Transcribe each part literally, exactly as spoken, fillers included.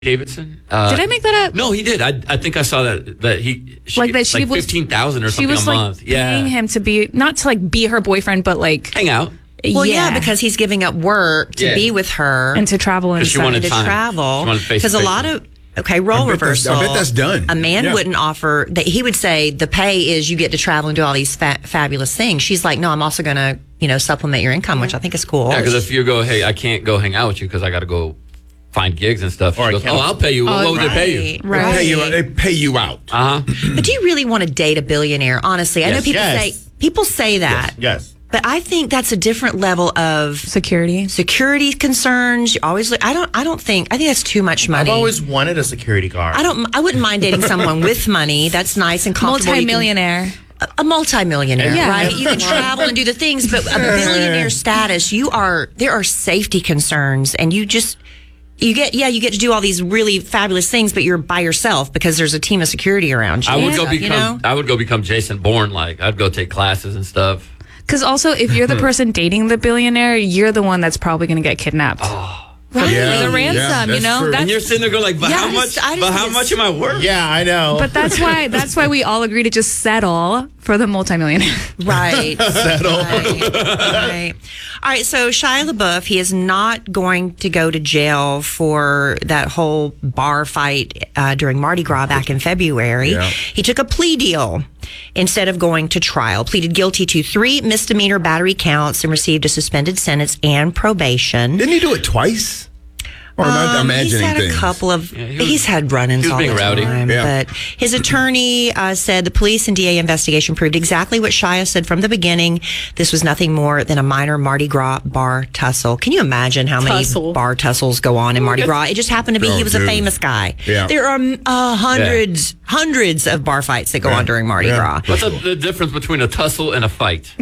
Davidson. Uh, did I make that up? No, he did. I I think I saw that that he she, like that she like was fifteen thousand or something she was a like month. Yeah, paying him to be not to like be her boyfriend, but like hang out. Well, yeah, yeah because he's giving up work to yeah. be with her and to travel and she wanted to time. travel because a lot of. Okay, role I reversal. I bet that's done. A man yeah. wouldn't offer that. He would say the pay is you get to travel and do all these fa- fabulous things. She's like, no, I'm also going to, you know, supplement your income, which I think is cool. Yeah, because if you go, hey, I can't go hang out with you because I got to go find gigs and stuff. She Or goes, oh, I'll pay you. Oh, what would right, they pay you? Right. They pay you, they pay you out. Uh huh. But do you really want to date a billionaire? Honestly, I Yes. know people Yes. say people say that. Yes. But I think that's a different level of security. Security concerns. You always look. I don't. I don't think. I think that's too much money. I've always wanted a security guard. I don't. I wouldn't mind dating someone with money. That's nice and comfortable. Multi-millionaire. A, a multi-millionaire, Yeah. right? You can travel and do the things, but a billionaire status, you are. There are safety concerns, and you just. You get, yeah, you get to do all these really fabulous things, but you're by yourself because there's a team of security around you. I would go Yeah. become. You know? I would go become Jason Bourne. Like I'd go take classes and stuff. Because also, if you're the person dating the billionaire, you're the one that's probably going to get kidnapped. Oh. For Yeah. the ransom, Yeah, you that's know? true. That's, And you're sitting there going like, but Yeah, how I much? just- I just But think how it's- much am I worth? Yeah, I know. but that's why that's why we all agree to just settle for the multimillionaire. Right. Settle. Right. Right. All right. So Shia LaBeouf, he is not going to go to jail for that whole bar fight uh, during Mardi Gras back in February. Yeah. He took a plea deal instead of going to trial, pleaded guilty to three misdemeanor battery counts and received a suspended sentence and probation. Didn't he do it twice? Or am I Um, imagining he's had things? a couple of Yeah, he was- he's had run-ins he was all being the rowdy. time, Yeah. but his attorney uh, said the police and D A investigation proved exactly what Shia said from the beginning. This was nothing more than a minor Mardi Gras bar tussle. Can you imagine how many Tussle. bar tussles go on in Mardi Gras? It just happened to be Oh, he was dude. a famous guy. Yeah. There are uh, hundreds, hundreds of bar fights that go Yeah. on during Mardi Yeah. Gras. What's the, the difference between a tussle and a fight?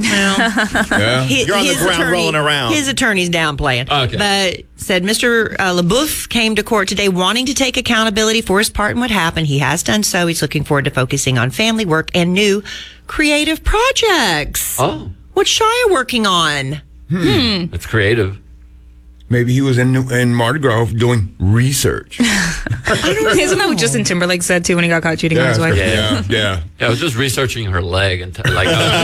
Yeah. His, You're on the his ground attorney- rolling around. His attorney's downplaying. Okay. But said Mister Uh, LaBeouf came to court today wanting to take accountability for his part in what happened. He has done so. He's looking forward to focusing on family work and new creative projects. Oh, What's Shia working on? it's creative. Maybe he was in in Mardi Gras doing research. Isn't that what Justin Timberlake said too when he got caught cheating on his wife? yeah, yeah. Yeah, I was just researching her leg and t- like.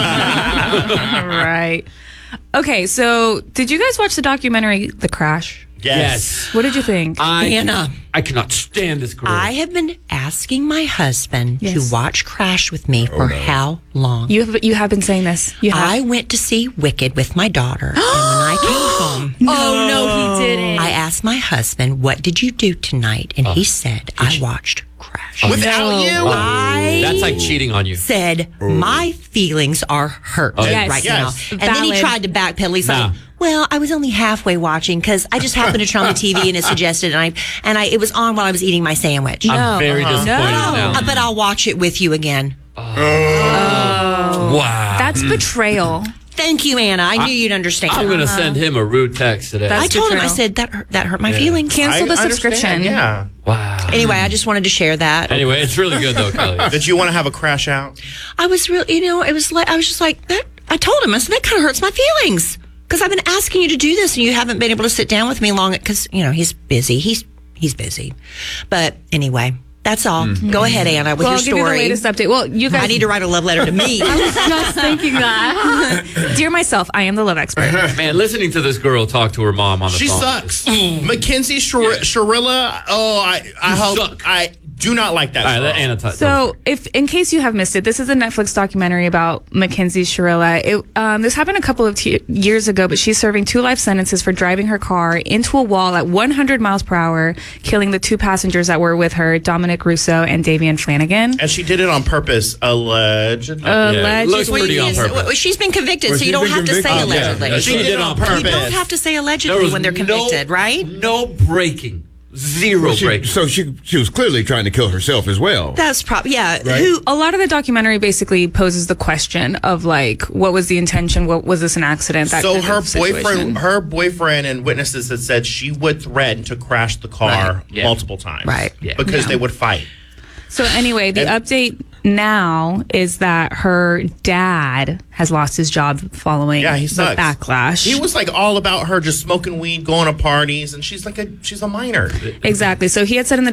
Uh, Right. Okay, so did you guys watch the documentary The Crash? yes. What did you think? I Anna. I cannot stand this girl. I have been asking my husband Yes. to watch Crash with me for how long? You have you have been saying this. You have. I went to see Wicked with my daughter, and when I came home, Oh no, he didn't. I asked my husband, "What did you do tonight?" And he said, "I watched Crash." Without you? I That's like cheating on you. said, "My feelings are hurt Yes. right Yes. now." And then he Valid. tried to backpedal. He's Nah. like, "Well, I was only halfway watching because I just happened to turn on the T V and it suggested, and I and I it was on while I was eating my sandwich." I'm very disappointed now. Uh, but I'll watch it with you again. Wow. That's betrayal. Thank you, Anna. I knew you'd understand. I'm gonna send him a rude text today. That's I told him, I betrayal. said that hurt, that hurt my feelings. Cancel the I understand, subscription. Yeah. wow. Anyway, I just wanted to share that. Anyway, it's really good though, Kelly. Did you want to have a crash out? I was really, you know, it was like I was just like that. I told him, I said that kind of hurts my feelings because I've been asking you to do this and you haven't been able to sit down with me long because you know he's busy. He's he's busy. But anyway, that's all. Go ahead, Anna, with Well, your I'll give you the story. latest update. Well, you guys. I need to write a love letter to me. just thinking that. Dear myself, I am the love expert. Man, listening to this girl talk to her mom on the She phone. sucks. Mackenzie Shir- Shirilla. Oh, I, I You hope suck. I do not like that. All right, girl. let Anna talk. So, if in case you have missed it, this is a Netflix documentary about Mackenzie Shirilla. It, um, this happened a couple of t- years ago, but she's serving two life sentences for driving her car into a wall at one hundred miles per hour, killing the two passengers that were with her, Dominic Russo and Davian Flanagan. And she did it on purpose, allegedly. Yeah, it looks Allegedly. pretty on Yes, purpose. well, she's been convicted, Well, so you she's don't been have to say convicted. Yeah, allegedly. yeah, she did it on You purpose. don't have to say There allegedly was when they're convicted, no, right? No breaking. Zero She- breaking. so she she was clearly trying to kill herself as well. That's probably yeah. Right? Who A lot of the documentary basically poses the question of like, what was the intention? What was this an accident? That So kind her of situation. boyfriend, her boyfriend, and witnesses had said she would threaten to crash the car Right. Yeah. multiple times, Right. Yeah. Because Yeah. they would fight. So anyway, the And- update now is that her dad has lost his job following Yeah, he the sucks. backlash. He was like all about her just smoking weed, going to parties, and she's like a she's a minor. Exactly. So he had said in the